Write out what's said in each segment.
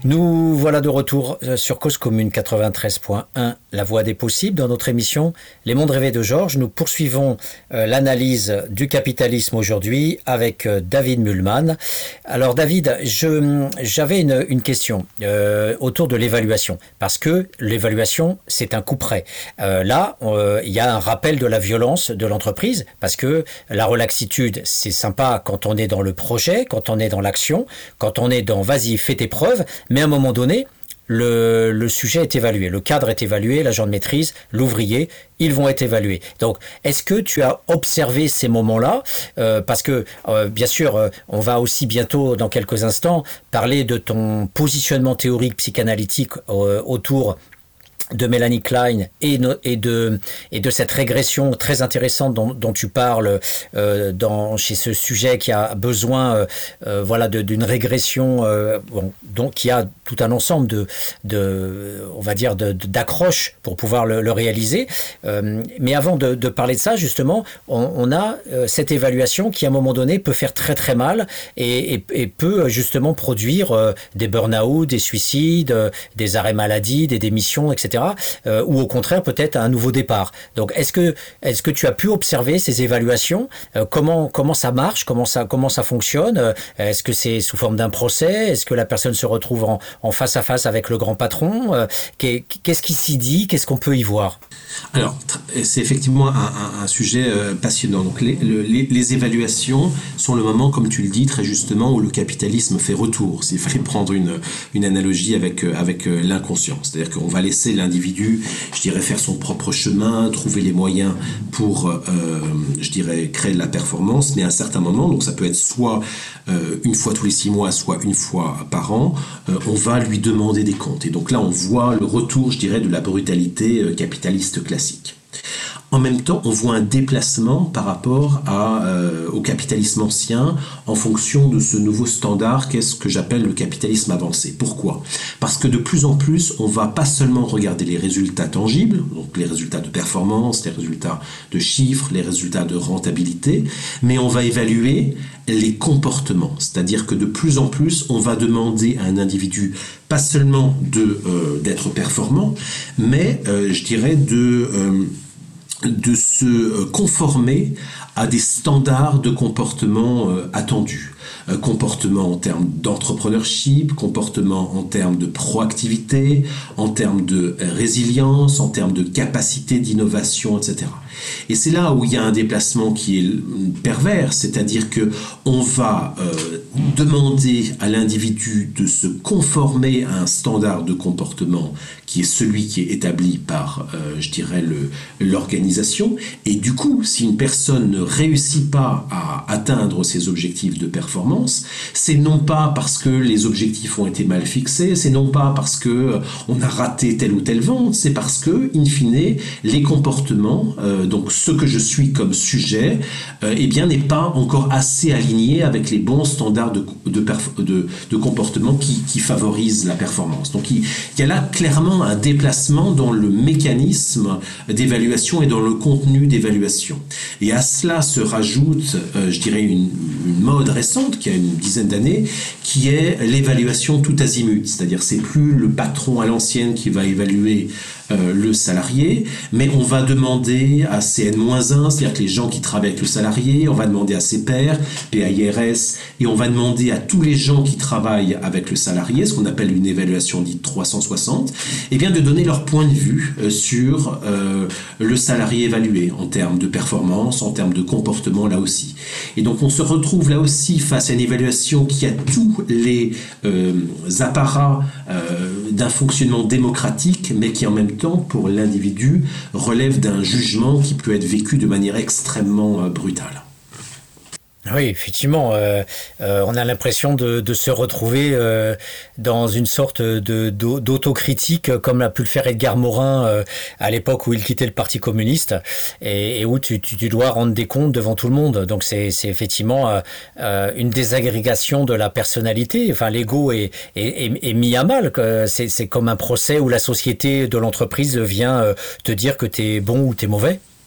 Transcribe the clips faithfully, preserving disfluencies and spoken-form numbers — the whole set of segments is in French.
Nous voilà de retour sur Cause Commune quatre-vingt-treize point un, la voie des possibles. Dans notre émission Les mondes rêvés de Georges, nous poursuivons euh, l'analyse du capitalisme aujourd'hui avec euh, David Mühlmann. Alors David, je, j'avais une, une question euh, autour de l'évaluation, parce que l'évaluation, c'est un coup près. Euh, là, euh, il y a un rappel de la violence de l'entreprise, parce que la relaxitude, c'est sympa quand on est dans le projet, quand on est dans l'action, quand on est dans « vas-y, fais tes preuves », mais à un moment donné, le, le sujet est évalué, le cadre est évalué, l'agent de maîtrise, l'ouvrier, ils vont être évalués. Donc, est-ce que tu as observé ces moments-là euh, Parce que, euh, bien sûr, euh, on va aussi bientôt, dans quelques instants, parler de ton positionnement théorique psychanalytique euh, autour de Mélanie Klein et, no, et, de, et de cette régression très intéressante dont, dont tu parles euh, dans, chez ce sujet qui a besoin euh, euh, voilà, de, d'une régression euh, bon, donc, qui a tout un ensemble de, de on va dire de, de, d'accroches pour pouvoir le, le réaliser. Euh, mais avant de, de parler de ça, justement, on, on a euh, cette évaluation qui, à un moment donné, peut faire très très mal et, et, et peut justement produire euh, des burn-out, des suicides, euh, des arrêts maladie, des démissions, et cetera. Euh, ou au contraire peut-être un nouveau départ. Donc est-ce que est-ce que tu as pu observer ces évaluations euh, comment comment ça marche, comment ça comment ça fonctionne euh, est-ce que c'est sous forme d'un procès, est-ce que la personne se retrouve en, en face à face avec le grand patron, euh, qu'est-ce qui s'y dit, qu'est-ce qu'on peut y voir? Alors, c'est effectivement un, un, un sujet euh, passionnant. Donc, les, les, les évaluations sont le moment, comme tu le dis très justement, où le capitalisme fait retour. S'il fallait prendre une, une analogie avec, avec l'inconscient. C'est-à-dire qu'on va laisser l'individu, je dirais, faire son propre chemin, trouver les moyens pour, euh, je dirais, créer de la performance. Mais à un certain moment, donc ça peut être soit euh, une fois tous les six mois, soit une fois par an, euh, on va lui demander des comptes. Et donc là, on voit le retour, je dirais, de la brutalité euh, capitaliste classique. En même temps, on voit un déplacement par rapport à, euh, au capitalisme ancien en fonction de ce nouveau standard qu'est ce que j'appelle le capitalisme avancé. Pourquoi ? Parce que de plus en plus, on va pas seulement regarder les résultats tangibles, donc les résultats de performance, les résultats de chiffres, les résultats de rentabilité, mais on va évaluer les comportements. C'est-à-dire que de plus en plus, on va demander à un individu pas seulement de, euh, d'être performant, mais euh, je dirais de... Euh, de se conformer à des standards de comportement euh, attendus. Euh, comportement en termes d'entrepreneurship, comportement en termes de proactivité, en termes de résilience, en termes de capacité d'innovation, et cetera. Et c'est là où il y a un déplacement qui est pervers, c'est-à-dire que on va euh, demander à l'individu de se conformer à un standard de comportement qui est celui qui est établi par, euh, je dirais, le, l'organisation. Et du coup, si une personne ne réussit pas à atteindre ses objectifs de performance, c'est non pas parce que les objectifs ont été mal fixés, c'est non pas parce que on a raté telle ou telle vente, c'est parce que, in fine, les comportements, euh, donc ce que je suis comme sujet, euh, eh bien, n'est pas encore assez aligné avec les bons standards de, de, perf- de, de comportement qui, qui favorisent la performance. Donc, il, il y a là clairement un déplacement dans le mécanisme d'évaluation et dans le contenu d'évaluation. Et à cela se rajoute, euh, je dirais, une, une mode récente qui a une dizaine d'années, qui est l'évaluation tout azimut. C'est-à-dire, c'est plus le patron à l'ancienne qui va évaluer euh, le salarié, mais on va demander à C N moins un, c'est-à-dire que les gens qui travaillent avec le salarié, on va demander à ses pairs, P A I R S, et on va demander à tous les gens qui travaillent avec le salarié, ce qu'on appelle une évaluation dite trois cent soixante, eh bien de donner leur point de vue euh, sur euh, le salarié évalué en termes de performance, en termes de comportement là aussi. Et donc on se retrouve là aussi face à une évaluation qui a tous les euh, apparats euh, d'un fonctionnement démocratique, mais qui en même temps, pour l'individu, relève d'un jugement qui peut être vécu de manière extrêmement euh, brutale. Oui, effectivement, euh, euh, on a l'impression de, de se retrouver euh, dans une sorte de, d'autocritique, comme a pu le faire Edgar Morin euh, à l'époque où il quittait le Parti communiste, et, et où tu, tu, tu dois rendre des comptes devant tout le monde. Donc c'est, c'est effectivement euh, euh, une désagrégation de la personnalité. Enfin, l'ego est, est, est, est mis à mal. C'est, c'est comme un procès où la société de l'entreprise vient euh, te dire que t'es bon ou t'es mauvais.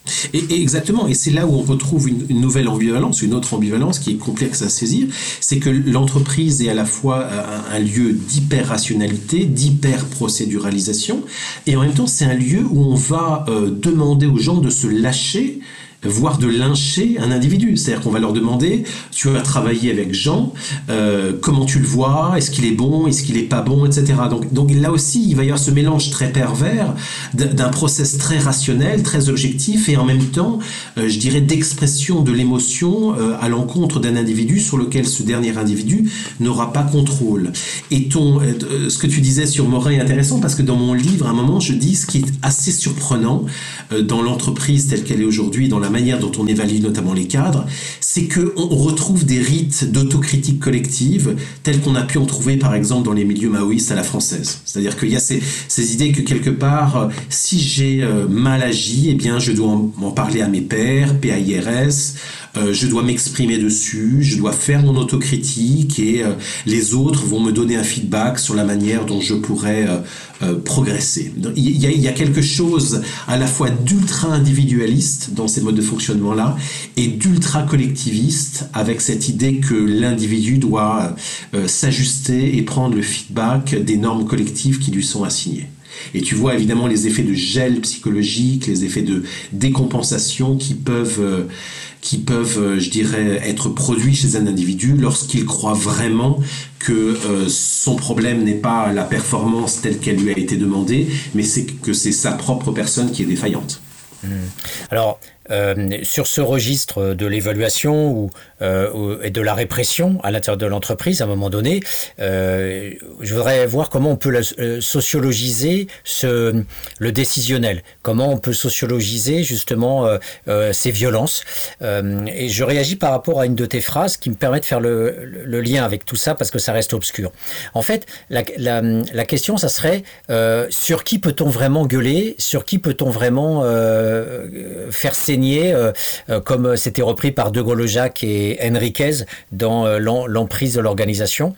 Et, et exactement, et c'est là où on retrouve une, une nouvelle ambivalence, une autre ambivalence qui est complexe à saisir, c'est que l'entreprise est à la fois un, un lieu d'hyper-rationalité, d'hyper-procéduralisation, et en même temps c'est un lieu où on va euh, demander aux gens de se lâcher, voire de lyncher un individu. C'est-à-dire qu'on va leur demander, tu vas travailler avec Jean, euh, comment tu le vois, est-ce qu'il est bon, est-ce qu'il est pas bon, et cetera. Donc, donc là aussi, il va y avoir ce mélange très pervers d'un process très rationnel, très objectif, et en même temps, euh, je dirais, d'expression de l'émotion euh, à l'encontre d'un individu sur lequel ce dernier individu n'aura pas contrôle. Et ton, euh, ce que tu disais sur Morin est intéressant, parce que dans mon livre, à un moment, je dis ce qui est assez surprenant euh, dans l'entreprise telle qu'elle est aujourd'hui, dans la manière dont on évalue notamment les cadres, c'est qu'on retrouve des rites d'autocritique collective tels qu'on a pu en trouver par exemple dans les milieux maoïstes à la française. C'est-à-dire qu'il y a ces, ces idées que quelque part, si j'ai euh, mal agi, eh bien je dois en, en parler à mes pairs, P A I R S, euh, je dois m'exprimer dessus, je dois faire mon autocritique et euh, les autres vont me donner un feedback sur la manière dont je pourrais euh, euh, progresser. Il y, a, il y a quelque chose à la fois d'ultra individualiste dans ces modes de fonctionnement-là et d'ultra collectiviste avec cette idée que l'individu doit euh, s'ajuster et prendre le feedback des normes collectives qui lui sont assignées. Et tu vois évidemment les effets de gel psychologique, les effets de décompensation qui peuvent, euh, qui peuvent, euh, je dirais, être produits chez un individu lorsqu'il croit vraiment que euh, son problème n'est pas la performance telle qu'elle lui a été demandée, mais c'est que c'est sa propre personne qui est défaillante. Mmh. Alors, euh, sur ce registre de l'évaluation ou, euh, et de la répression à l'intérieur de l'entreprise, à un moment donné, euh, je voudrais voir comment on peut la, euh, sociologiser ce, le décisionnel, comment on peut sociologiser justement euh, euh, ces violences. Euh, et je réagis par rapport à une de tes phrases qui me permet de faire le, le, le lien avec tout ça parce que ça reste obscur. En fait, la, la, la question, ça serait euh, sur qui peut-on vraiment gueuler, sur qui peut-on vraiment euh, faire saigner, Euh, euh, comme c'était repris par De Gaulle-Jacques et Henriquez dans euh, l'emprise de l'organisation,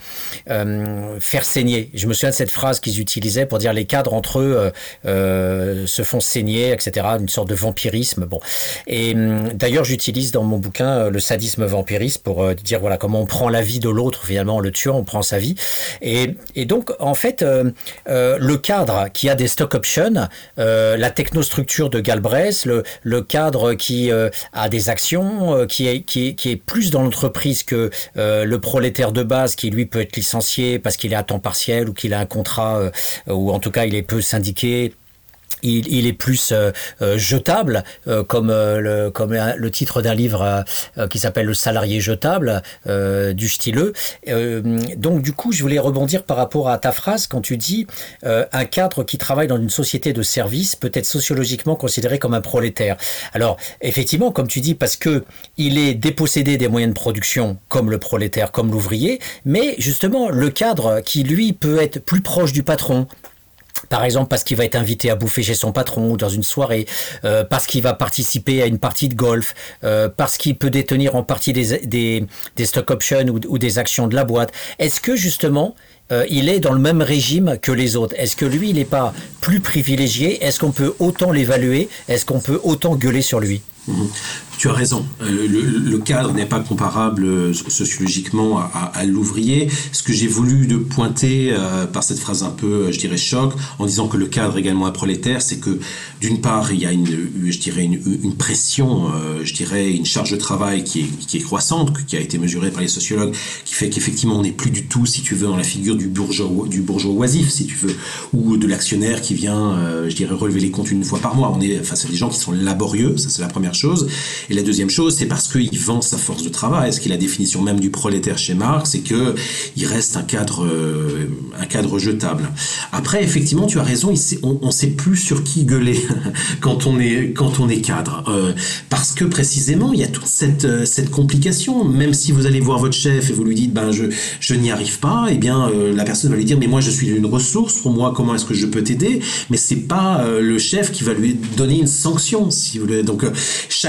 euh, faire saigner. Je me souviens de cette phrase qu'ils utilisaient pour dire les cadres entre eux euh, euh, se font saigner, et cetera. Une sorte de vampirisme. Bon. Et euh, d'ailleurs, j'utilise dans mon bouquin euh, le sadisme vampiriste pour euh, dire voilà comment on prend la vie de l'autre finalement en le tuant, on prend sa vie. Et, et donc en fait, euh, euh, le cadre qui a des stock options, euh, la technostructure de Galbraith, le, le cadre qui euh, a des actions, euh, qui, est, qui, est, qui est plus dans l'entreprise que euh, le prolétaire de base qui lui peut être licencié parce qu'il est à temps partiel ou qu'il a un contrat euh, ou en tout cas il est peu syndiqué. Il, il est plus euh, euh, jetable, euh, comme, euh, le, comme le titre d'un livre euh, qui s'appelle Le salarié jetable, euh, du Stilleux. Euh, donc du coup, je voulais rebondir par rapport à ta phrase quand tu dis euh, un cadre qui travaille dans une société de service peut être sociologiquement considéré comme un prolétaire. Alors effectivement, comme tu dis, parce que il est dépossédé des moyens de production, comme le prolétaire, comme l'ouvrier, mais justement le cadre qui lui peut être plus proche du patron. Par exemple, parce qu'il va être invité à bouffer chez son patron ou dans une soirée, euh, parce qu'il va participer à une partie de golf, euh, parce qu'il peut détenir en partie des, des, des stock options ou, ou des actions de la boîte. Est-ce que justement, euh, il est dans le même régime que les autres? Est-ce que lui, il n'est pas plus privilégié? Est-ce qu'on peut autant l'évaluer? Est-ce qu'on peut autant gueuler sur lui? Mmh. Tu as raison. Le, le, le cadre n'est pas comparable sociologiquement à, à, à l'ouvrier. Ce que j'ai voulu de pointer euh, par cette phrase un peu, je dirais, choc, en disant que le cadre est également un prolétaire, c'est que d'une part, il y a une, je dirais, une, une pression, euh, je dirais, une charge de travail qui est, qui est croissante, qui a été mesurée par les sociologues, qui fait qu'effectivement, on n'est plus du tout, si tu veux, dans la figure du bourgeois, du bourgeois oisif, si tu veux, ou de l'actionnaire qui vient, euh, je dirais, relever les comptes une fois par mois. On est face à des gens qui sont laborieux, ça c'est la première chose. Et la deuxième chose, c'est parce qu'il vend sa force de travail. Ce qui est la définition même du prolétaire chez Marx, c'est que il reste un cadre, euh, un cadre jetable. Après, effectivement, tu as raison, il sait, on ne sait plus sur qui gueuler quand on est, quand on est cadre. Euh, parce que précisément, il y a toute cette, cette complication. Même si vous allez voir votre chef et vous lui dites, ben, je, je n'y arrive pas, eh bien, euh, la personne va lui dire, mais moi, je suis une ressource pour moi, comment est-ce que je peux t'aider? Mais c'est pas euh, le chef qui va lui donner une sanction, si vous voulez. Donc, euh, chacun se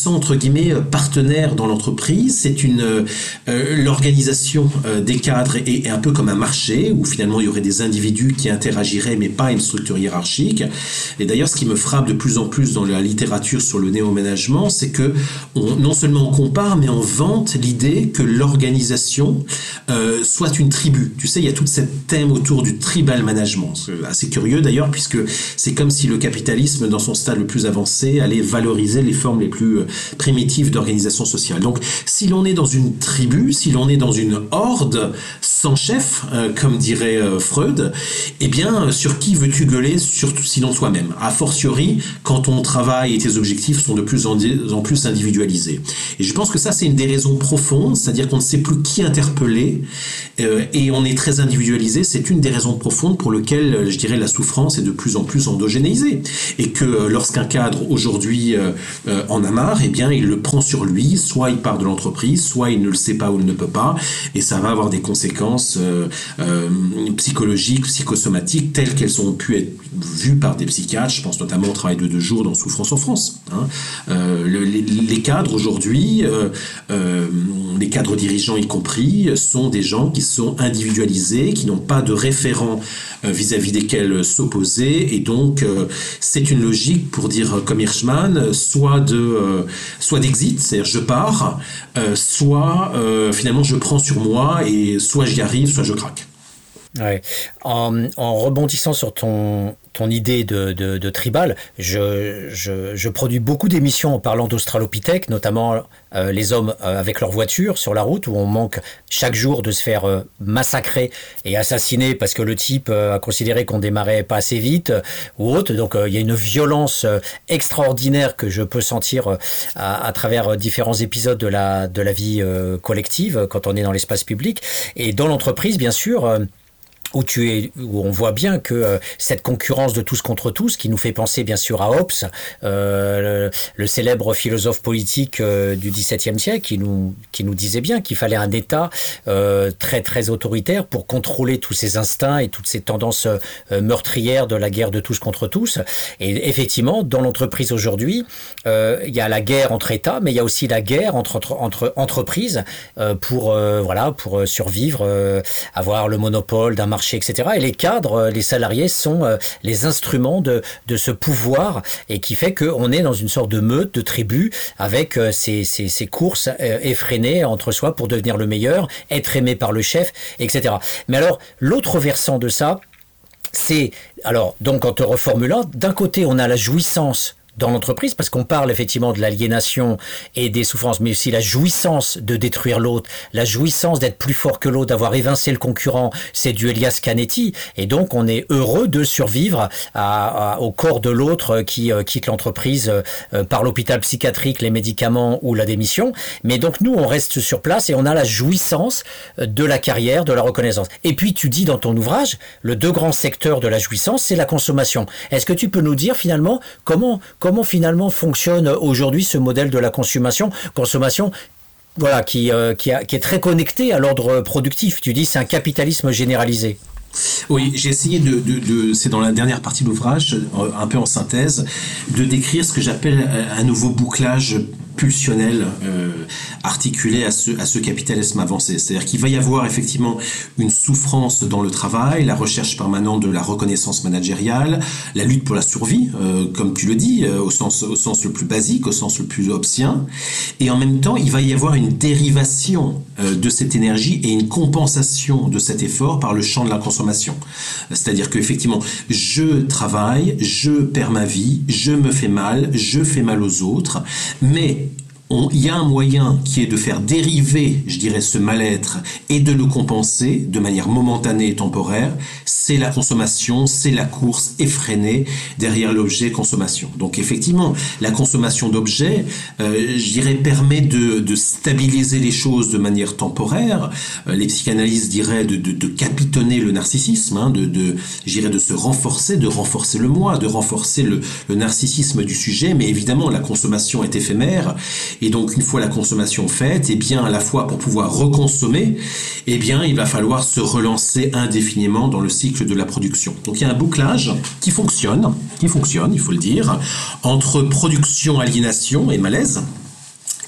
sent entre guillemets partenaire dans l'entreprise. C'est une euh, l'organisation euh, des cadres est, est un peu comme un marché où finalement il y aurait des individus qui interagiraient mais pas une structure hiérarchique. Et d'ailleurs, ce qui me frappe de plus en plus dans la littérature sur le néo-management, c'est que on, non seulement on compare, mais on vante l'idée que l'organisation euh, soit une tribu. Tu sais, il y a tout ce thème autour du tribal management. C'est assez curieux d'ailleurs, puisque c'est comme si le capitalisme, dans son stade le plus avancé, allait valoriser les formes les plus primitives d'organisation sociale. Donc, si l'on est dans une tribu, si l'on est dans une horde sans chef, euh, comme dirait euh, Freud, eh bien, sur qui veux-tu gueuler, surtout sinon toi-même? A fortiori, quand ton travail et tes objectifs sont de plus en, en plus individualisés. Et je pense que ça, c'est une des raisons profondes, c'est-à-dire qu'on ne sait plus qui interpeller, euh, et on est très individualisé. C'est une des raisons profondes pour lesquelles, je dirais, la souffrance est de plus en plus endogénéisée. Et que euh, lorsqu'un cadre, aujourd'hui, euh, euh, en a marre, eh bien, il le prend sur lui, soit il part de l'entreprise, soit il ne le sait pas ou il ne peut pas, et ça va avoir des conséquences euh, euh, psychologiques, psychosomatiques, telles qu'elles ont pu être vues par des psychiatres. Je pense notamment au travail de deux jours dans Souffrance en France. Hein. Euh, le, les, les cadres aujourd'hui, euh, euh, les cadres dirigeants y compris, sont des gens qui sont individualisés, qui n'ont pas de référents euh, vis-à-vis desquels s'opposer, et donc euh, c'est une logique, pour dire comme Hirschman, soit de euh, soit d'exit, c'est-à-dire je pars, euh, soit euh, finalement je prends sur moi et soit j'y arrive, soit je craque. Ouais. En, en rebondissant sur ton, ton idée de, de, de tribal, je, je, je produis beaucoup d'émissions en parlant d'Australopithèques, notamment euh, les hommes euh, avec leur voiture sur la route, où on manque chaque jour de se faire euh, massacrer et assassiner parce que le type euh, a considéré qu'on démarrait pas assez vite euh, ou autre. Donc euh, il y a une violence euh, extraordinaire que je peux sentir euh, à, à travers euh, différents épisodes de la, de la vie euh, collective euh, quand on est dans l'espace public. Et dans l'entreprise, bien sûr, euh, où tu es, où on voit bien que euh, cette concurrence de tous contre tous, qui nous fait penser bien sûr à Hobbes, euh, le, le célèbre philosophe politique euh, du dix-septième siècle, qui nous qui nous disait bien qu'il fallait un État euh, très très autoritaire pour contrôler tous ces instincts et toutes ces tendances euh, meurtrières de la guerre de tous contre tous. Et effectivement, dans l'entreprise aujourd'hui, euh, il y a la guerre entre États, mais il y a aussi la guerre entre entre, entre entreprises euh, pour euh, voilà pour survivre, euh, avoir le monopole d'un marché, et cetera. Et les cadres, les salariés sont euh, les instruments de, de ce pouvoir, et qui fait qu'on est dans une sorte de meute, de tribu, avec euh, ces, ces, ces courses euh, effrénées entre soi pour devenir le meilleur, être aimé par le chef, et cetera. Mais alors, l'autre versant de ça, c'est, alors, donc en te reformulant, d'un côté, on a la jouissance dans l'entreprise, parce qu'on parle effectivement de l'aliénation et des souffrances, mais aussi la jouissance de détruire l'autre, la jouissance d'être plus fort que l'autre, d'avoir évincé le concurrent, c'est du Elias Canetti, et donc on est heureux de survivre à, à, au corps de l'autre qui euh, quitte l'entreprise euh, par l'hôpital psychiatrique, les médicaments ou la démission. Mais donc nous, on reste sur place et on a la jouissance de la carrière, de la reconnaissance. Et puis tu dis dans ton ouvrage, le deux grands secteurs de la jouissance, c'est la consommation. Est-ce que tu peux nous dire finalement comment Comment finalement fonctionne aujourd'hui ce modèle de la consommation, consommation voilà, qui, euh, qui, a, qui est très connecté à l'ordre productif? Tu dis c'est un capitalisme généralisé. Oui, j'ai essayé de, de, de, c'est dans la dernière partie de l'ouvrage, un peu en synthèse, de décrire ce que j'appelle un nouveau bouclage pulsionnel euh, articulé à ce, à ce capitalisme avancé. C'est-à-dire qu'il va y avoir effectivement une souffrance dans le travail, la recherche permanente de la reconnaissance managériale, la lutte pour la survie, euh, comme tu le dis, euh, au sens, au sens le plus basique, au sens le plus hobbesien. Et en même temps, il va y avoir une dérivation euh, de cette énergie et une compensation de cet effort par le champ de la consommation. C'est-à-dire qu'effectivement, je travaille, je perds ma vie, je me fais mal, je fais mal aux autres, mais il y a un moyen qui est de faire dériver, je dirais, ce mal-être et de le compenser de manière momentanée et temporaire. C'est la consommation, c'est la course effrénée derrière l'objet consommation. Donc effectivement, la consommation d'objets, euh, je dirais, permet de, de stabiliser les choses de manière temporaire. Euh, les psychanalystes diraient de, de, de capitonner le narcissisme, hein, de, de, je dirais de se renforcer, de renforcer le moi, de renforcer le, le narcissisme du sujet. Mais évidemment, la consommation est éphémère. Et donc, une fois la consommation faite, eh bien, à la fois pour pouvoir reconsommer, eh bien, il va falloir se relancer indéfiniment dans le cycle de la production. Donc, il y a un bouclage qui fonctionne, qui fonctionne, il faut le dire, entre production, aliénation et malaise.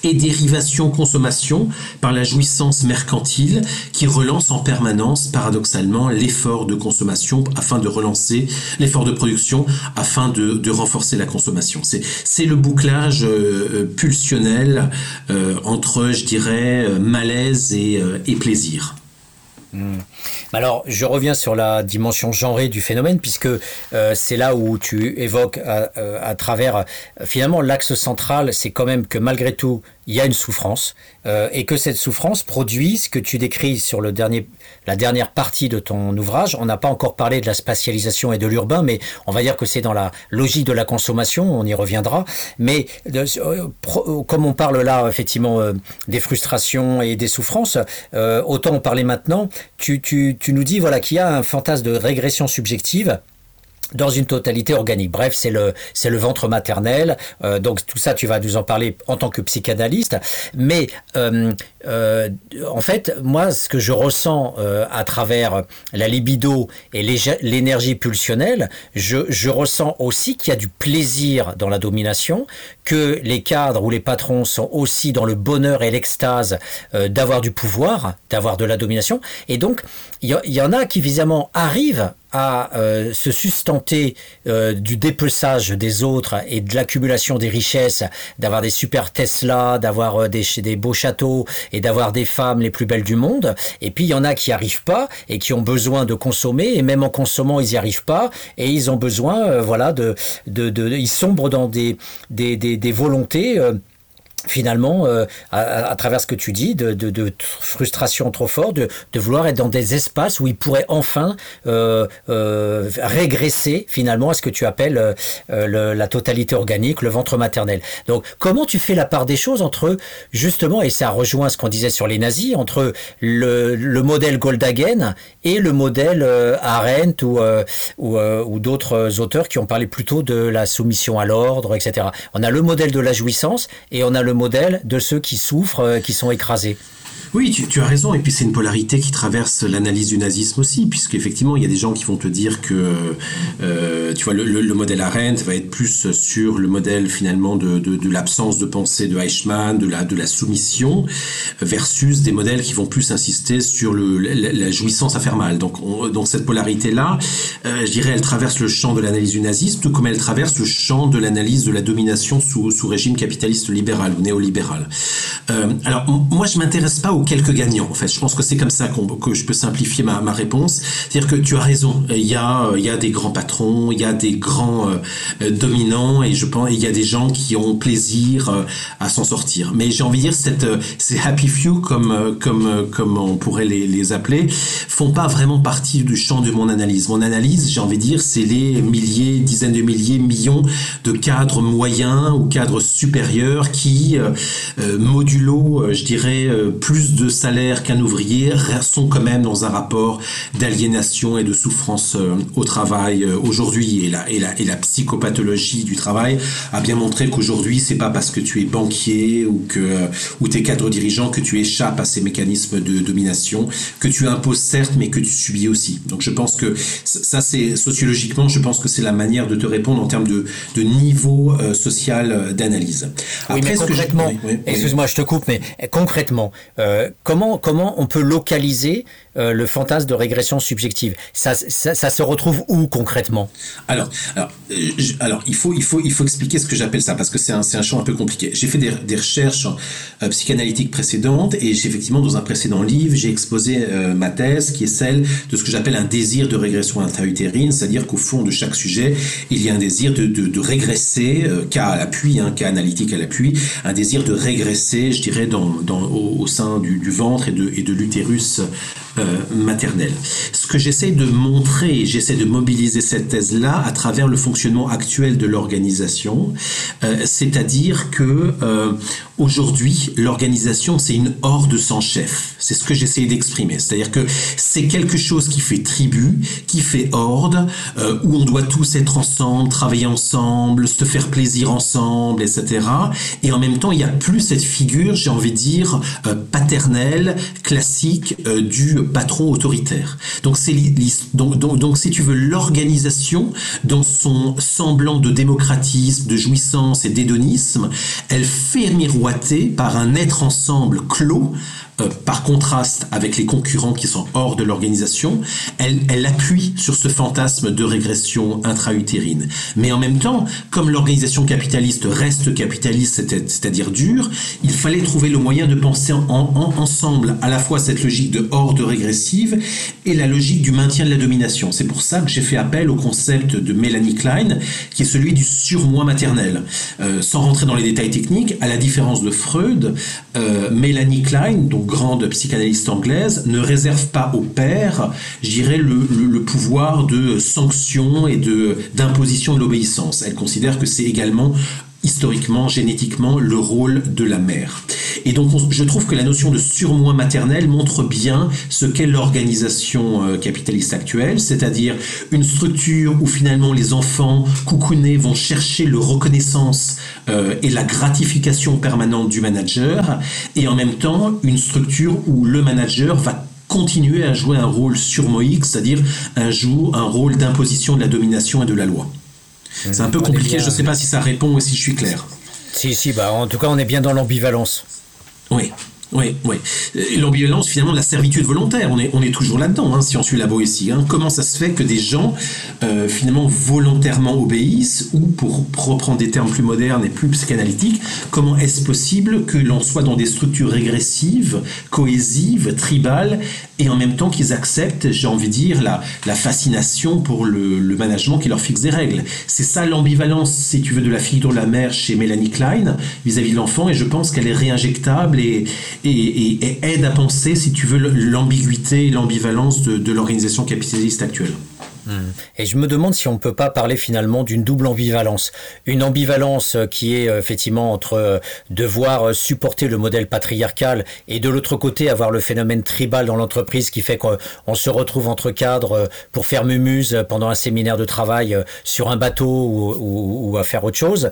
et dérivation consommation par la jouissance mercantile qui relance en permanence, paradoxalement, l'effort de consommation afin de relancer l'effort de production afin de, de renforcer la consommation. C'est, c'est le bouclage euh, pulsionnel euh, entre, je dirais, malaise et, euh, et plaisir. Mmh. Alors, je reviens sur la dimension genrée du phénomène, puisque euh, c'est là où tu évoques à, à travers, euh, finalement, l'axe central, c'est quand même que malgré tout, il y a une souffrance, euh, et que cette souffrance produit ce que tu décris sur le dernier, la dernière partie de ton ouvrage. On n'a pas encore parlé de la spatialisation et de l'urbain, mais on va dire que c'est dans la logique de la consommation, on y reviendra. Mais de, euh, pro, comme on parle là, effectivement, euh, des frustrations et des souffrances, euh, autant en parler maintenant. Tu, tu, tu nous dis voilà, qu'il y a un fantasme de régression subjective dans une totalité organique. Bref, c'est le c'est le ventre maternel. Euh, donc tout ça, tu vas nous en parler en tant que psychanalyste. Mais euh, euh, en fait, moi, ce que je ressens euh, à travers la libido et l'énergie pulsionnelle, je je ressens aussi qu'il y a du plaisir dans la domination, que les cadres ou les patrons sont aussi dans le bonheur et l'extase euh, d'avoir du pouvoir, d'avoir de la domination. Et donc, il y, y en a qui visiblement arrivent à euh, se sustenter euh, du dépeçage des autres et de l'accumulation des richesses, d'avoir des super Tesla, d'avoir euh, des, des beaux châteaux et d'avoir des femmes les plus belles du monde. Et puis il y en a qui n'y arrivent pas et qui ont besoin de consommer, et même en consommant ils n'y arrivent pas, et ils ont besoin euh, voilà de, de, de, de ils sombrent dans des, des, des, des volontés euh, finalement, euh, à, à travers ce que tu dis, de, de, de frustration trop forte, de, de vouloir être dans des espaces où ils pourraient enfin euh, euh, régresser finalement à ce que tu appelles euh, le, la totalité organique, le ventre maternel. Donc, comment tu fais la part des choses entre, justement, et ça rejoint ce qu'on disait sur les nazis, entre le, le modèle Goldhagen et le modèle euh, Arendt ou, euh, ou, euh, ou d'autres auteurs qui ont parlé plutôt de la soumission à l'ordre, et cetera. On a le modèle de la jouissance et on a le modèle de ceux qui souffrent, euh, qui sont écrasés. Oui, tu, tu as raison. Et puis c'est une polarité qui traverse l'analyse du nazisme aussi, puisqu'effectivement, il y a des gens qui vont te dire que, euh, tu vois, le, le, le modèle Arendt va être plus sur le modèle finalement de, de, de l'absence de pensée de Eichmann, de la, de la soumission, versus des modèles qui vont plus insister sur le, la, la jouissance à faire mal. Donc, on, donc cette polarité-là, euh, je dirais, elle traverse le champ de l'analyse du nazisme, tout comme elle traverse le champ de l'analyse de la domination sous, sous régime capitaliste libéral ou néolibéral. Euh, alors, moi, je m'intéresse pas aux quelques gagnants, en fait. Je pense que c'est comme ça qu'on, que je peux simplifier ma, ma réponse. C'est-à-dire que tu as raison. Il y a, il y a des grands patrons, il y a des grands euh, dominants, et je pense, il y a des gens qui ont plaisir euh, à s'en sortir. Mais j'ai envie de dire, cette, euh, ces happy few, comme, euh, comme, euh, comme on pourrait les, les appeler, font pas vraiment partie du champ de mon analyse. Mon analyse, j'ai envie de dire, c'est les milliers, dizaines de milliers, millions de cadres moyens ou cadres supérieurs qui, euh, euh, modulo, euh, je dirais, euh, plus de salaire qu'un ouvrier, sont quand même dans un rapport d'aliénation et de souffrance euh, au travail euh, aujourd'hui. Et la, et, la, et la psychopathologie du travail a bien montré qu'aujourd'hui, c'est pas parce que tu es banquier ou que euh, ou t'es cadre dirigeant que tu échappes à ces mécanismes de domination, que tu imposes certes, mais que tu subis aussi. Donc je pense que ça, c'est sociologiquement, je pense que c'est la manière de te répondre en termes de, de niveau euh, social d'analyse. Après, oui, mais concrètement, que je... oui, oui, excuse-moi, oui. je te coupe, mais concrètement, euh, comment comment on peut localiser euh, le fantasme de régression subjective? Ça, ça, ça se retrouve où concrètement? Alors, alors, euh, je, alors, il faut il faut il faut expliquer ce que j'appelle ça, parce que c'est un c'est un champ un peu compliqué. J'ai fait des, des recherches euh, psychanalytiques précédentes, et j'ai effectivement dans un précédent livre j'ai exposé euh, ma thèse qui est celle de ce que j'appelle un désir de régression intra-utérine, c'est-à-dire qu'au fond de chaque sujet il y a un désir de de, de régresser, euh, cas à l'appui, hein, cas analytique à l'appui, un désir de régresser, je dirais, dans dans au, au sein du, du ventre et de et de l'utérus euh, maternel. Ce que j'essaie de montrer, j'essaie de mobiliser cette thèse-là à travers le fonctionnement actuel de l'organisation, euh, c'est-à-dire que euh, aujourd'hui, l'organisation, c'est une horde sans chef. C'est ce que j'essaie d'exprimer. C'est-à-dire que c'est quelque chose qui fait tribu, qui fait horde, euh, où on doit tous être ensemble, travailler ensemble, se faire plaisir ensemble, et cetera. Et en même temps, il n'y a plus cette figure, j'ai envie de dire, euh, paternelle, classique, euh, du patron autoritaire. Donc, c'est donc, donc, donc si tu veux, l'organisation dans son semblant de démocratisme, de jouissance et d'hédonisme, elle fait miroiter par un être ensemble clos. Euh, par contraste avec les concurrents qui sont hors de l'organisation, elle, elle appuie sur ce fantasme de régression intra-utérine. Mais en même temps, comme l'organisation capitaliste reste capitaliste, c'est-à-dire dure, il fallait trouver le moyen de penser en, en, ensemble à la fois cette logique de horde régressive et la logique du maintien de la domination. C'est pour ça que j'ai fait appel au concept de Melanie Klein, qui est celui du surmoi maternel. Euh, sans rentrer dans les détails techniques, à la différence de Freud, euh, Melanie Klein, donc grande psychanalyste anglaise, ne réserve pas au père, je dirais, le, le, le pouvoir de sanction et de, d'imposition de l'obéissance. Elle considère que c'est également historiquement, génétiquement, le rôle de la mère. Et donc, on, je trouve que la notion de surmoi maternel montre bien ce qu'est l'organisation euh, capitaliste actuelle, c'est-à-dire une structure où finalement les enfants coucounés vont chercher le reconnaissance euh, et la gratification permanente du manager, et en même temps, une structure où le manager va continuer à jouer un rôle surmoïque, c'est-à-dire un, jour, un rôle d'imposition de la domination et de la loi. C'est un peu compliqué, je ne sais pas si ça répond ou si je suis clair. Si, si, bah en tout cas, on est bien dans l'ambivalence. Oui. Oui, oui. L'ambivalence, finalement, de la servitude volontaire, on est, on est toujours là-dedans, hein, si on suit la Boétie. Hein. Comment ça se fait que des gens, euh, finalement, volontairement obéissent, ou pour reprendre des termes plus modernes et plus psychanalytiques, comment est-ce possible que l'on soit dans des structures régressives, cohésives, tribales, et en même temps qu'ils acceptent, j'ai envie de dire, la, la fascination pour le, le management qui leur fixe des règles. C'est ça l'ambivalence, si tu veux, de la figure de la mère chez Melanie Klein, vis-à-vis de l'enfant, et je pense qu'elle est réinjectable et Et, et, et aide à penser, si tu veux, l'ambiguïté et l'ambivalence de, de l'organisation capitaliste actuelle. Et je me demande si on ne peut pas parler finalement d'une double ambivalence. Une ambivalence qui est effectivement entre devoir supporter le modèle patriarcal et de l'autre côté avoir le phénomène tribal dans l'entreprise qui fait qu'on se retrouve entre cadres pour faire mumuse pendant un séminaire de travail sur un bateau ou, ou, ou à faire autre chose.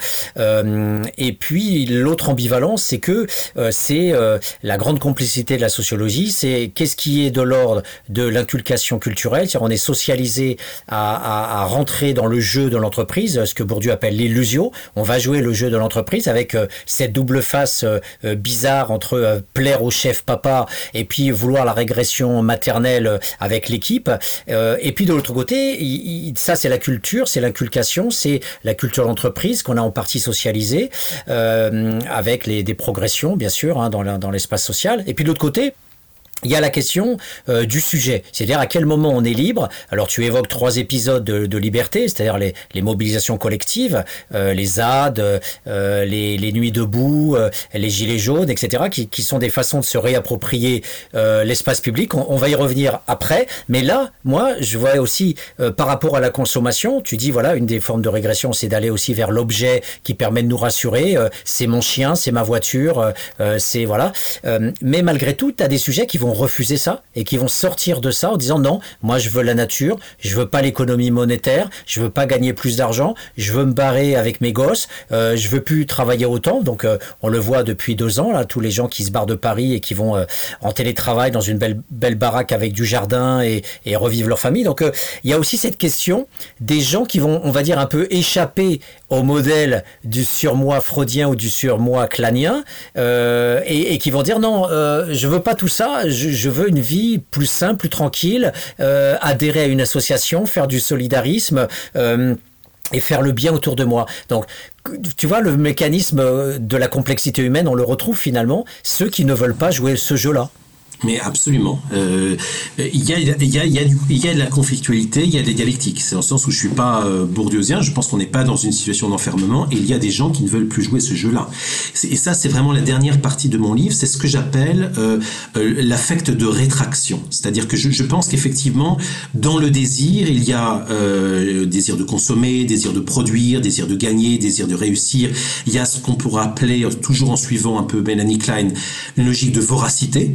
Et puis l'autre ambivalence, c'est que c'est la grande complicité de la sociologie, c'est qu'est-ce qui est de l'ordre de l'inculcation culturelle, c'est-à-dire on est socialisé À, à, à rentrer dans le jeu de l'entreprise, ce que Bourdieu appelle l'illusio. On va jouer le jeu de l'entreprise avec euh, cette double face euh, euh, bizarre entre euh, plaire au chef papa et puis vouloir la régression maternelle euh, avec l'équipe. Euh, et puis de l'autre côté, il, il, ça c'est la culture, c'est l'inculcation, c'est la culture d'entreprise qu'on a en partie socialisée euh, avec les, des progressions bien sûr hein, dans, la, dans l'espace social. Et puis de l'autre côté, il y a la question euh, du sujet, c'est-à-dire à quel moment on est libre. Alors tu évoques trois épisodes de, de liberté, c'est-à-dire les, les mobilisations collectives, euh, les Z A D, euh, les, les nuits debout, euh, les gilets jaunes, et cetera, qui, qui sont des façons de se réapproprier euh, l'espace public. On, on va y revenir après, mais là, moi, je vois aussi euh, par rapport à la consommation, tu dis voilà, une des formes de régression, c'est d'aller aussi vers l'objet qui permet de nous rassurer. Euh, c'est mon chien, c'est ma voiture, euh, c'est voilà. Euh, mais malgré tout, tu as des sujets qui vont refuser ça et qui vont sortir de ça en disant non, moi je veux la nature, je veux pas l'économie monétaire, je veux pas gagner plus d'argent, je veux me barrer avec mes gosses, euh, je veux plus travailler autant. Donc euh, on le voit depuis deux ans là, tous les gens qui se barrent de Paris et qui vont euh, en télétravail dans une belle belle baraque avec du jardin et, et revivre leur famille. Donc il euh, y a aussi cette question des gens qui vont, on va dire, un peu échapper au modèle du surmoi freudien ou du surmoi clanien euh, et, et qui vont dire non, euh, je veux pas tout ça, je, je veux une vie plus simple, plus tranquille, euh, adhérer à une association, faire du solidarisme euh, et faire le bien autour de moi. Donc tu vois, le mécanisme de la complexité humaine, on le retrouve finalement, ceux qui ne veulent pas jouer ce jeu-là. Mais absolument. Euh, il y a, il y a, il y a, il y a de la conflictualité, il y a des dialectiques. C'est dans le sens où je suis pas euh, bourdieusien, je pense qu'on n'est pas dans une situation d'enfermement et il y a des gens qui ne veulent plus jouer ce jeu-là. Et ça, c'est vraiment la dernière partie de mon livre, c'est ce que j'appelle euh, euh, l'affect de rétraction. C'est-à-dire que je, je pense qu'effectivement, dans le désir, il y a euh, désir de consommer, désir de produire, désir de gagner, désir de réussir. Il y a ce qu'on pourrait appeler, toujours en suivant un peu Melanie Klein, une logique de voracité. Hein, c'est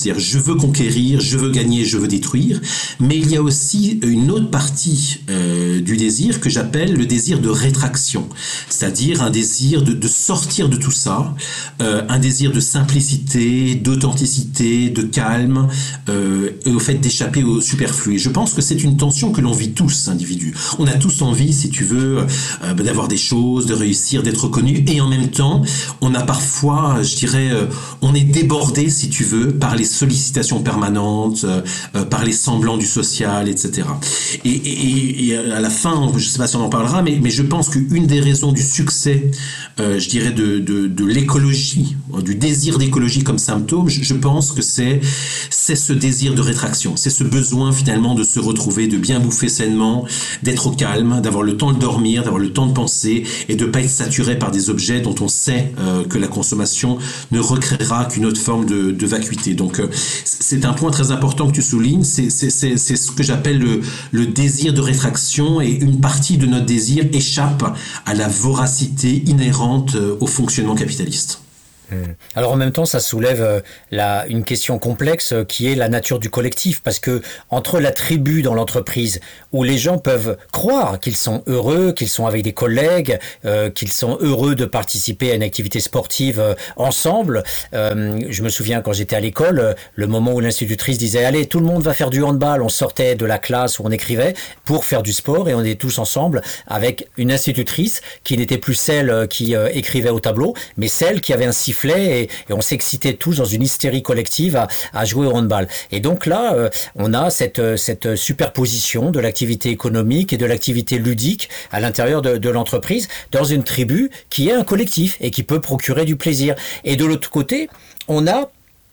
C'est-à-dire, je veux conquérir, je veux gagner, je veux détruire. Mais il y a aussi une autre partie euh, du désir que j'appelle le désir de rétraction. C'est-à-dire un désir de, de sortir de tout ça, euh, un désir de simplicité, d'authenticité, de calme, euh, et au fait d'échapper au superflu. Et je pense que c'est une tension que l'on vit tous, individus. On a tous envie, si tu veux, euh, d'avoir des choses, de réussir, d'être reconnu. Et en même temps, on a parfois, je dirais, euh, on est débordé, si tu veux, par les sollicitations permanentes, euh, par les semblants du social, et cetera. Et, et, et à la fin, je ne sais pas si on en parlera, mais, mais je pense qu'une des raisons du succès, euh, je dirais, de, de, de l'écologie, du désir d'écologie comme symptôme, je, je pense que c'est, c'est ce désir de rétraction, c'est ce besoin finalement de se retrouver, de bien bouffer sainement, d'être au calme, d'avoir le temps de dormir, d'avoir le temps de penser et de ne pas être saturé par des objets dont on sait euh, que la consommation ne recréera qu'une autre forme de, de vacuité. Donc euh, c'est un point très important que tu soulignes, c'est, c'est, c'est, c'est ce que j'appelle le, le désir de rétraction, et une partie de notre désir échappe à la voracité inhérente au fonctionnement capitaliste. Alors en même temps, ça soulève euh, la, une question complexe euh, qui est la nature du collectif, parce que entre la tribu dans l'entreprise, où les gens peuvent croire qu'ils sont heureux, qu'ils sont avec des collègues, euh, qu'ils sont heureux de participer à une activité sportive euh, ensemble. Euh, je me souviens quand j'étais à l'école, euh, le moment où l'institutrice disait « Allez, tout le monde va faire du handball », on sortait de la classe où on écrivait pour faire du sport, et on était tous ensemble avec une institutrice qui n'était plus celle euh, qui euh, écrivait au tableau, mais celle qui avait un sifflet. Et, et on s'excitait tous dans une hystérie collective à, à jouer au handball. Et donc là, euh, on a cette, cette superposition de l'activité économique et de l'activité ludique à l'intérieur de, de l'entreprise dans une tribu qui est un collectif et qui peut procurer du plaisir. Et de l'autre côté, on a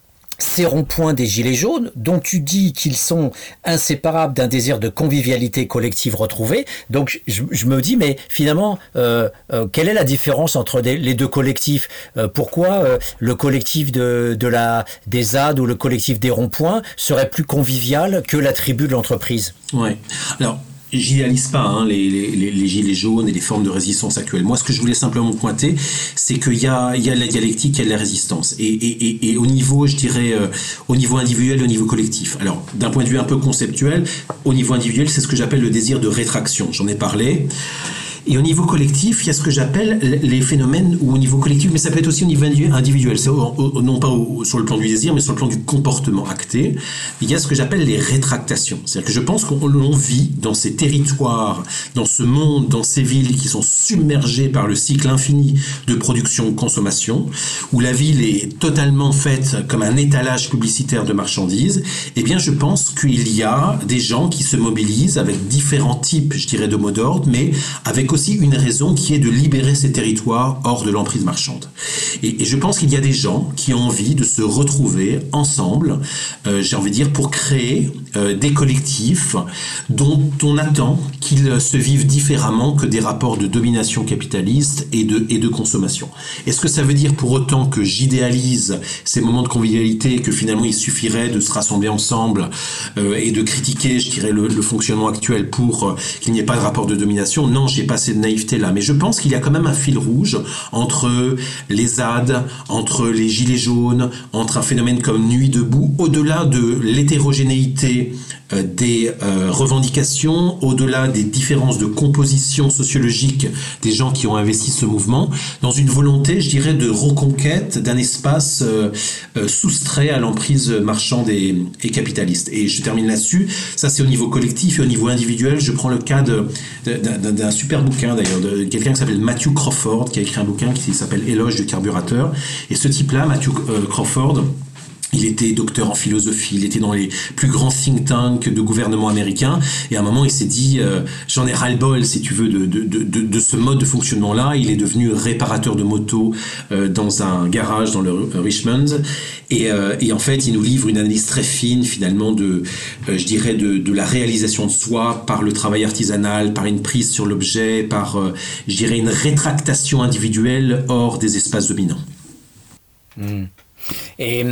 ces ronds-points des gilets jaunes, dont tu dis qu'ils sont inséparables d'un désir de convivialité collective retrouvée. Donc je, je me dis, mais finalement, euh, euh, quelle est la différence entre des, les deux collectifs ? euh, Pourquoi euh, le collectif de, de la, des Z A D ou le collectif des ronds-points serait plus convivial que la tribu de l'entreprise ? Ouais. Alors, j'idéalise pas hein, les, les, les gilets jaunes et les formes de résistance actuelles. Moi, ce que je voulais simplement pointer, c'est qu'il y a, il y a la dialectique, il y a la résistance. Et, et, et, et au niveau, je dirais, euh, au niveau individuel et au niveau collectif. Alors, d'un point de vue un peu conceptuel, au niveau individuel, c'est ce que j'appelle le désir de rétraction. J'en ai parlé. Et au niveau collectif, il y a ce que j'appelle les phénomènes, ou au niveau collectif, mais ça peut être aussi au niveau individuel, c'est au, au, non pas au, sur le plan du désir, mais sur le plan du comportement acté. Il y a ce que j'appelle les rétractations. C'est-à-dire que je pense qu'on l'on vit dans ces territoires, dans ce monde, dans ces villes qui sont submergées par le cycle infini de production-consommation, où la ville est totalement faite comme un étalage publicitaire de marchandises. Eh bien, je pense qu'il y a des gens qui se mobilisent avec différents types, je dirais, de mots d'ordre, mais avec aussi une raison qui est de libérer ces territoires hors de l'emprise marchande. Et, et je pense qu'il y a des gens qui ont envie de se retrouver ensemble, euh, j'ai envie de dire, pour créer euh, des collectifs dont on attend qu'ils se vivent différemment que des rapports de domination capitaliste et de, et de consommation. Est-ce que ça veut dire pour autant que j'idéalise ces moments de convivialité, que finalement il suffirait de se rassembler ensemble euh, et de critiquer, je dirais, le, le fonctionnement actuel pour euh, qu'il n'y ait pas de rapport de domination ? Non, j'ai pas de naïveté là, mais je pense qu'il y a quand même un fil rouge entre les Z A D, entre les gilets jaunes, entre un phénomène comme Nuit debout, au-delà de l'hétérogénéité euh, des euh, revendications, au-delà des différences de composition sociologique des gens qui ont investi ce mouvement, dans une volonté, je dirais, de reconquête d'un espace euh, euh, soustrait à l'emprise marchande et, et capitaliste. Et je termine là-dessus, ça c'est au niveau collectif, et au niveau individuel, je prends le cas de, de, d'un, d'un super bouquin d'ailleurs, de quelqu'un qui s'appelle Matthew Crawford, qui a écrit un bouquin qui s'appelle Éloge du carburateur. Et ce type-là, Matthew euh, Crawford, il était docteur en philosophie, il était dans les plus grands think tanks de gouvernement américain, et à un moment il s'est dit euh, j'en ai ras-le-bol si tu veux de, de, de, de ce mode de fonctionnement là. Il est devenu réparateur de motos euh, dans un garage dans le Richmond, et, euh, et en fait il nous livre une analyse très fine finalement de euh, je dirais de, de la réalisation de soi par le travail artisanal, par une prise sur l'objet, par euh, je dirais une rétractation individuelle hors des espaces dominants. Mmh. Et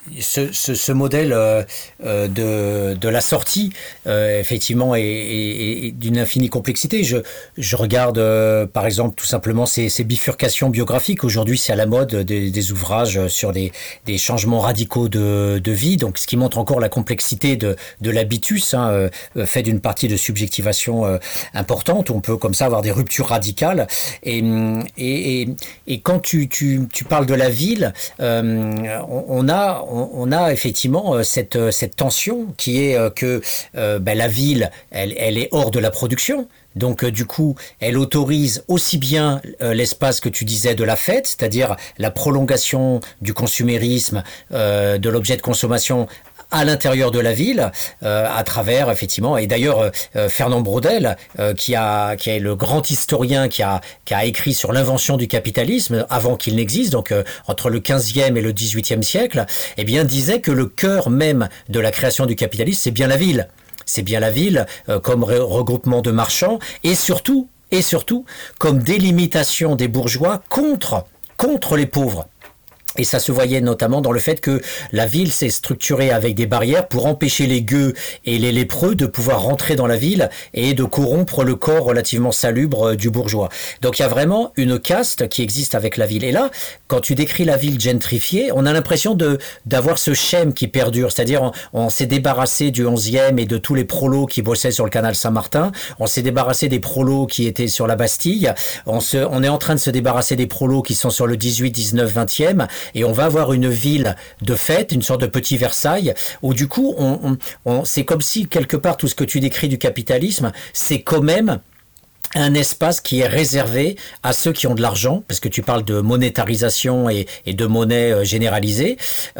ce, ce, ce modèle euh, de, de la sortie, euh, effectivement, est, est, est d'une infinie complexité. Je, je regarde, euh, par exemple, tout simplement ces, ces bifurcations biographiques. Aujourd'hui, c'est à la mode des, des ouvrages sur des, des changements radicaux de, de vie, donc ce qui montre encore la complexité de, de l'habitus, hein, euh, fait d'une partie de subjectivation euh, importante. On peut comme ça avoir des ruptures radicales. Et, et, et, et quand tu, tu, tu parles de la ville, euh, on, on a... On, on a effectivement cette, cette tension qui est que euh, ben, la ville, elle, elle est hors de la production. Donc euh, du coup, elle autorise aussi bien euh, l'espace que tu disais de la fête, c'est-à-dire la prolongation du consumérisme, euh, de l'objet de consommation à l'intérieur de la ville, euh, à travers effectivement, et d'ailleurs euh, Fernand Braudel, euh, qui a qui est le grand historien qui a qui a écrit sur l'invention du capitalisme avant qu'il n'existe, donc euh, entre le quinzième et le dix-huitième siècle, eh bien disait que le cœur même de la création du capitalisme, c'est bien la ville, c'est bien la ville euh, comme re- regroupement de marchands et surtout et surtout comme délimitation des bourgeois contre contre les pauvres. Et ça se voyait notamment dans le fait que la ville s'est structurée avec des barrières pour empêcher les gueux et les lépreux de pouvoir rentrer dans la ville et de corrompre le corps relativement salubre du bourgeois. Donc il y a vraiment une caste qui existe avec la ville. Et là, quand tu décris la ville gentrifiée, on a l'impression de d'avoir ce schème qui perdure. C'est-à-dire on, on s'est débarrassé du onzième et de tous les prolos qui bossaient sur le canal Saint-Martin. On s'est débarrassé des prolos qui étaient sur la Bastille. On, se, on est en train de se débarrasser des prolos qui sont sur le dix-huit, dix-neuf, vingtième. Et on va avoir une ville de fête, une sorte de petit Versailles, où du coup, on, on, on, c'est comme si, quelque part, tout ce que tu décris du capitalisme, c'est quand même un espace qui est réservé à ceux qui ont de l'argent, parce que tu parles de monétarisation et, et de monnaie euh, généralisée.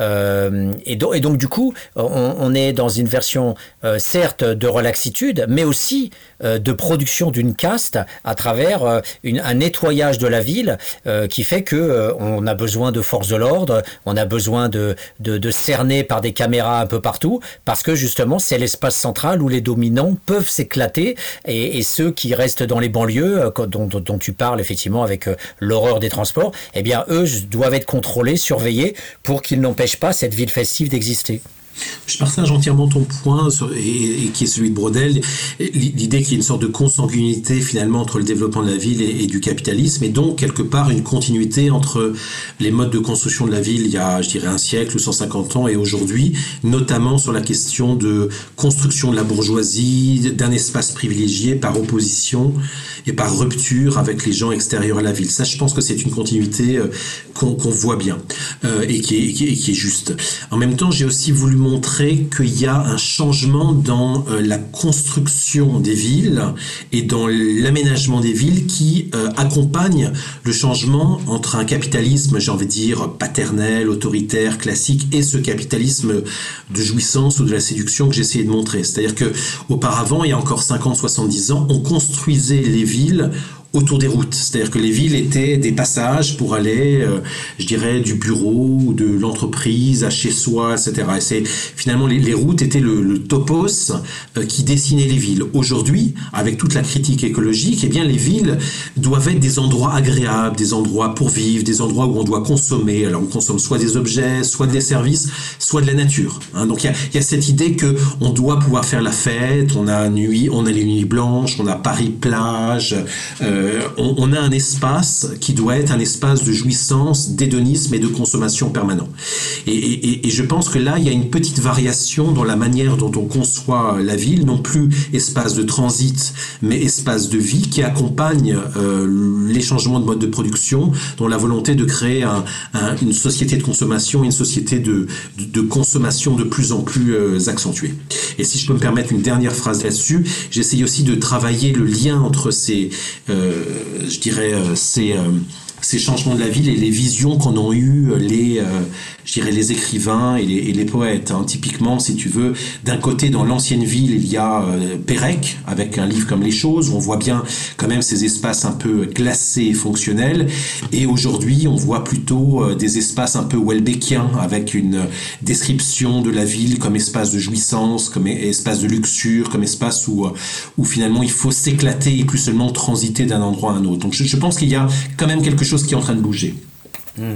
Euh, et, do, et donc, du coup, on, on est dans une version, euh, certes, de relaxitude, mais aussi euh, de production d'une caste à travers euh, une, un nettoyage de la ville euh, qui fait que euh, on a besoin de forces de l'ordre, on a besoin de, de, de cerner par des caméras un peu partout, parce que justement, c'est l'espace central où les dominants peuvent s'éclater et, et ceux qui restent dans les banlieues, dont, dont, dont tu parles effectivement avec euh, l'horreur des transports, eh bien eux doivent être contrôlés, surveillés pour qu'ils n'empêchent pas cette ville festive d'exister. Je partage entièrement ton point, sur, et, et qui est celui de Braudel, l'idée qu'il y a une sorte de consanguinité finalement entre le développement de la ville et, et du capitalisme, et donc quelque part une continuité entre les modes de construction de la ville il y a, je dirais, un siècle ou cent cinquante ans et aujourd'hui, notamment sur la question de construction de la bourgeoisie, d'un espace privilégié par opposition et par rupture avec les gens extérieurs à la ville. Ça, je pense que c'est une continuité euh, qu'on, qu'on voit bien euh, et, qui est, qui, est, qui est juste. En même temps, j'ai aussi voulu montrer qu'il y a un changement dans euh, la construction des villes et dans l'aménagement des villes qui euh, accompagne le changement entre un capitalisme, j'ai envie de dire, paternel, autoritaire, classique, et ce capitalisme de jouissance ou de la séduction que j'ai essayé de montrer. C'est-à-dire que auparavant, il y a encore cinquante, soixante-dix ans, on construisait les villes autour des routes. C'est-à-dire que les villes étaient des passages pour aller, euh, je dirais, du bureau ou de l'entreprise à chez soi, et cetera. Et c'est, finalement, les, les routes étaient le, le topos euh, qui dessinait les villes. Aujourd'hui, avec toute la critique écologique, eh bien, les villes doivent être des endroits agréables, des endroits pour vivre, des endroits où on doit consommer. Alors, on consomme soit des objets, soit des services, soit de la nature. Hein. Donc, il y a, y a cette idée que on doit pouvoir faire la fête. On a nuit, on a les nuits blanches, on a Paris plage. Euh, On, on a un espace qui doit être un espace de jouissance, d'hédonisme et de consommation permanent. Et, et, et je pense que là, il y a une petite variation dans la manière dont on conçoit la ville, non plus espace de transit, mais espace de vie qui accompagne euh, les changements de mode de production, dont la volonté de créer un, un, une société de consommation, une société de, de, de consommation de plus en plus euh, accentuée. Et si je peux me permettre une dernière phrase là-dessus, j'essaye aussi de travailler le lien entre ces... Euh, Euh, je dirais, euh, ces, euh, ces changements de la ville et les visions qu'en ont eu les, euh, je dirais, les écrivains et les, et les poètes. Hein. Typiquement, si tu veux, d'un côté, dans l'ancienne ville, il y a euh, Pérec, avec un livre comme Les Choses, où on voit bien quand même ces espaces un peu glacés et fonctionnels. Et aujourd'hui, on voit plutôt euh, des espaces un peu Houellebecquiens, avec une description de la ville comme espace de jouissance, comme espace de luxure, comme espace où, où finalement il faut s'éclater et plus seulement transiter d'un endroit à un autre. Donc je, je pense qu'il y a quand même quelque chose qui est en train de bouger. Mmh.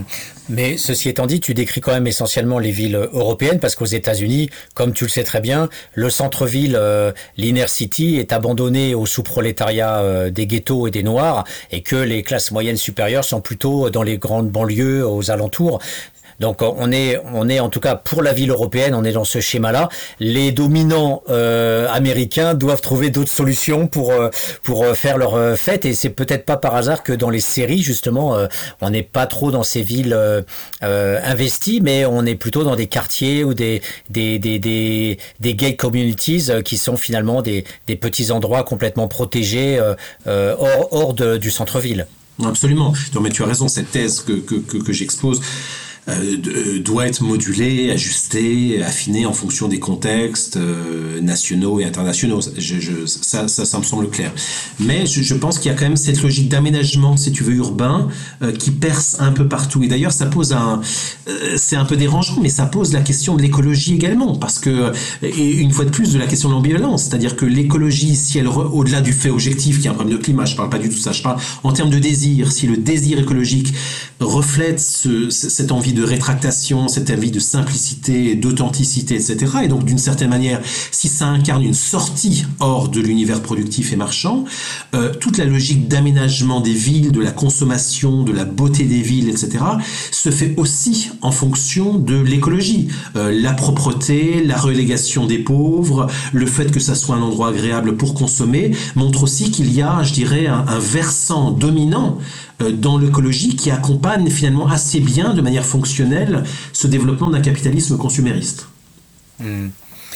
Mais ceci étant dit, tu décris quand même essentiellement les villes européennes parce qu'aux États-Unis, comme tu le sais très bien, le centre-ville, euh, l'inner city, est abandonné au sous-prolétariat euh, des ghettos et des noirs et que les classes moyennes supérieures sont plutôt dans les grandes banlieues aux alentours. Donc on est, on est en tout cas pour la ville européenne, on est dans ce schéma-là. Les dominants euh, américains doivent trouver d'autres solutions pour euh, pour faire leur euh, fête et c'est peut-être pas par hasard que dans les séries justement, euh, on n'est pas trop dans ces villes euh, euh, investies, mais on est plutôt dans des quartiers ou des des des des, des gay communities euh, qui sont finalement des des petits endroits complètement protégés euh, euh, hors hors de, du centre-ville. Absolument. Non, mais tu as raison. Cette thèse que que que, que j'expose Euh, doit être modulé, ajusté, affiné en fonction des contextes euh, nationaux et internationaux. Je, je, ça, ça, ça me semble clair. Mais je, je pense qu'il y a quand même cette logique d'aménagement, si tu veux, urbain, euh, qui perce un peu partout. Et d'ailleurs, ça pose un, euh, c'est un peu dérangeant, mais ça pose la question de l'écologie également, parce que, et une fois de plus, de la question de l'ambivalence, c'est-à-dire que l'écologie, si elle, au-delà du fait objectif, qui est un problème de climat, je parle pas du tout de ça, je parle en termes de désir, si le désir écologique reflète ce, cette envie de rétractation, cette envie de simplicité, d'authenticité, et cetera. Et donc, d'une certaine manière, si ça incarne une sortie hors de l'univers productif et marchand, euh, toute la logique d'aménagement des villes, de la consommation, de la beauté des villes, et cetera, se fait aussi en fonction de l'écologie. Euh, la propreté, la relégation des pauvres, le fait que ça soit un endroit agréable pour consommer, montre aussi qu'il y a, je dirais, un, un versant dominant dans l'écologie qui accompagne finalement assez bien, de manière fonctionnelle, ce développement d'un capitalisme consumériste. Mmh.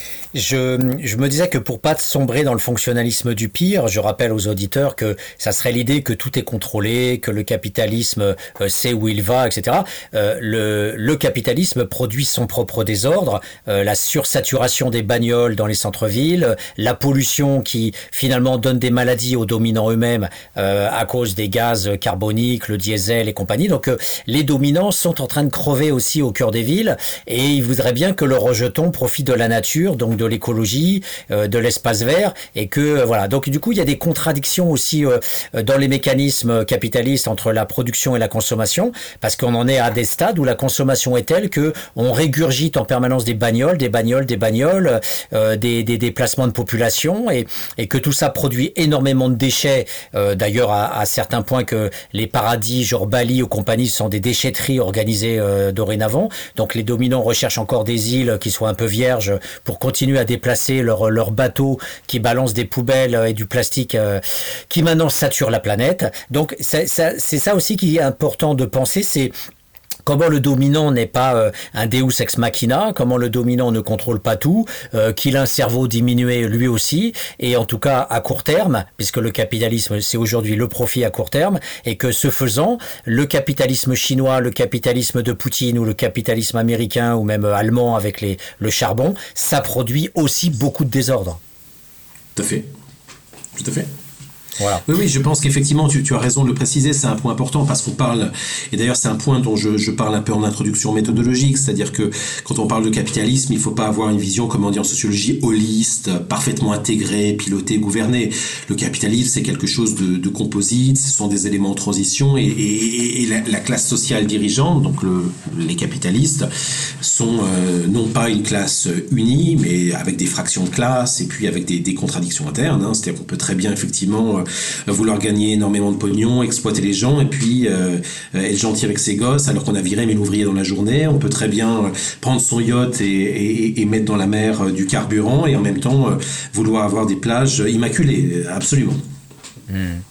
Je, je me disais que pour pas sombrer dans le fonctionnalisme du pire, je rappelle aux auditeurs que ça serait l'idée que tout est contrôlé, que le capitalisme euh, sait où il va, et cetera. Euh, le, le capitalisme produit son propre désordre, euh, la sursaturation des bagnoles dans les centres-villes, la pollution qui finalement donne des maladies aux dominants eux-mêmes euh, à cause des gaz carboniques, le diesel et compagnie. Donc euh, les dominants sont en train de crever aussi au cœur des villes et ils voudraient bien que leurs rejetons profitent de la nature, donc de l'écologie, euh, de l'espace vert, et que euh, voilà. Donc du coup, il y a des contradictions aussi euh, dans les mécanismes capitalistes entre la production et la consommation, parce qu'on en est à des stades où la consommation est telle que on régurgite en permanence des bagnoles, des bagnoles, des bagnoles, euh, des, des déplacements de population, et, et que tout ça produit énormément de déchets. Euh, d'ailleurs, à, à certains points que les paradis, genre Bali ou compagnie, sont des déchetteries organisées euh, dorénavant. Donc les dominants recherchent encore des îles qui soient un peu vierges pour continuer à déplacer leurs leur bateaux qui balancent des poubelles et du plastique euh, qui maintenant saturent la planète. Donc c'est ça, c'est ça aussi qui est important de penser, c'est comment le dominant n'est pas euh, un deus ex machina, comment le dominant ne contrôle pas tout, euh, qu'il a un cerveau diminué lui aussi, et en tout cas à court terme, puisque le capitalisme c'est aujourd'hui le profit à court terme, et que ce faisant, le capitalisme chinois, le capitalisme de Poutine ou le capitalisme américain ou même allemand avec les, le charbon, ça produit aussi beaucoup de désordre. Tout à fait. Tout à fait. Voilà. Oui, oui, je pense qu'effectivement, tu, tu as raison de le préciser, c'est un point important parce qu'on parle, et d'ailleurs c'est un point dont je, je parle un peu en introduction méthodologique, c'est-à-dire que quand on parle de capitalisme, il ne faut pas avoir une vision, comme on dit en sociologie, holiste, parfaitement intégrée, pilotée, gouvernée. Le capitalisme, c'est quelque chose de, de composite, ce sont des éléments de transition, et, et, et la, la classe sociale dirigeante, donc le, les capitalistes, sont euh, non pas une classe unie, mais avec des fractions de classe, et puis avec des, des contradictions internes, hein, c'est-à-dire qu'on peut très bien effectivement vouloir gagner énormément de pognon, exploiter les gens et puis euh, être gentil avec ses gosses alors qu'on a viré mille ouvriers dans la journée. On peut très bien prendre son yacht et, et, et mettre dans la mer du carburant et en même temps euh, vouloir avoir des plages immaculées. Absolument. Mmh.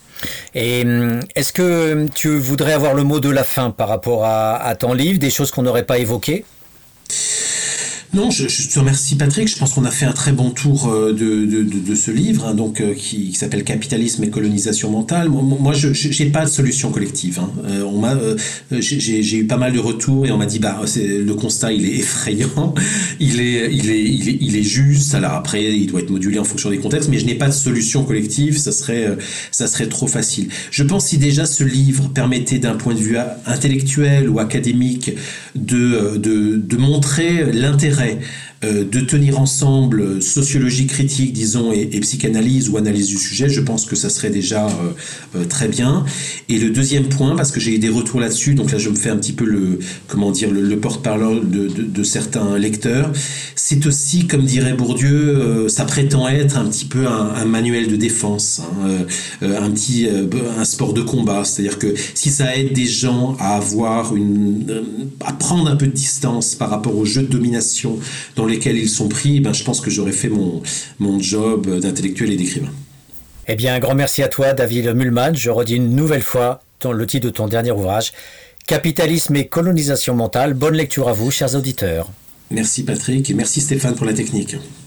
Et est-ce que tu voudrais avoir le mot de la fin par rapport à, à ton livre, des choses qu'on n'aurait pas évoquées ? Non, je, je te remercie Patrick. Je pense qu'on a fait un très bon tour de, de, de, de ce livre, hein, donc euh, qui, qui s'appelle Capitalisme et colonisation mentale. Moi, moi je j'ai pas de solution collective. Hein. Euh, on m'a, euh, j'ai, j'ai eu pas mal de retours et on m'a dit bah c'est, le constat il est effrayant, il est il est il est il est juste. Alors après il doit être modulé en fonction des contextes, mais je n'ai pas de solution collective. Ça serait ça serait trop facile. Je pense si déjà ce livre permettait d'un point de vue intellectuel ou académique de de de montrer l'intérêt euh, de tenir ensemble sociologie critique, disons, et, et psychanalyse ou analyse du sujet, je pense que ça serait déjà euh, euh, très bien. Et le deuxième point, parce que j'ai eu des retours là-dessus, donc là je me fais un petit peu le, comment dire, le, le porte-parole de, de, de certains lecteurs, c'est aussi, comme dirait Bourdieu, euh, ça prétend être un petit peu un, un manuel de défense, hein, euh, un petit, euh, un sport de combat. C'est-à-dire que si ça aide des gens à avoir une, euh, à prendre un peu de distance par rapport aux jeux de domination dans lesquels ils sont pris, ben je pense que j'aurais fait mon, mon job d'intellectuel et d'écrivain. Eh bien, un grand merci à toi, David Mühlmann. Je redis une nouvelle fois ton, le titre de ton dernier ouvrage, Capitalisme et colonisation mentale. Bonne lecture à vous, chers auditeurs. Merci Patrick et merci Stéphane pour la technique.